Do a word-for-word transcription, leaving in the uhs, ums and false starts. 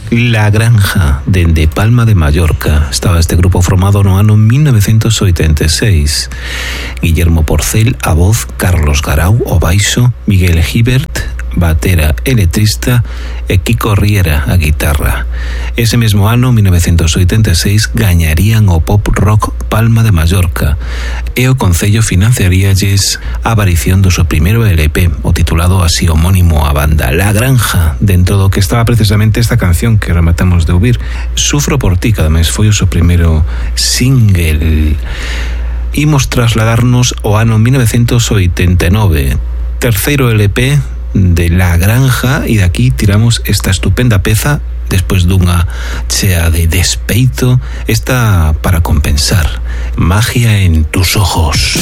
La Granja, dende Palma de Mallorca. Estaba este grupo formado no ano mil novecientos oitenta e seis. Guillermo Porcel a voz, Carlos Garau o baixo, Miguel Gibert batera e letrista e Kiko Riera a guitarra. Ese mesmo ano, mil novecientos oitenta e seis, gañarían o pop rock Palma de Mallorca e o Concello financiaríalles a aparición do seu primeiro L P, o titulado así homónimo a banda, La Granja, dentro do que estaba precisamente esta canción que rematamos de ouvir, Sufro por ti, que ademais foi o seu primeiro single. Imos trasladarnos ao ano mil novecientos oitenta e nove, terceiro L P de La Granja, e de aquí tiramos esta estupenda peza despois dunha chea de despeito, esta para compensar, Magia en tus ojos.